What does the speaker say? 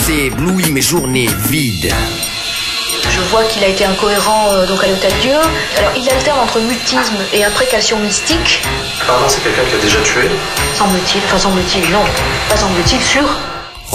passé ébloui, mes journées vides. Je vois qu'il a été incohérent donc à l'Hôtel Dieu. Alors il alterne entre mutisme et imprécation mystique. Pardon, c'est quelqu'un qui a déjà tué? Semble-t-il, enfin semble-t-il, non. Pas semble-t-il, sûr.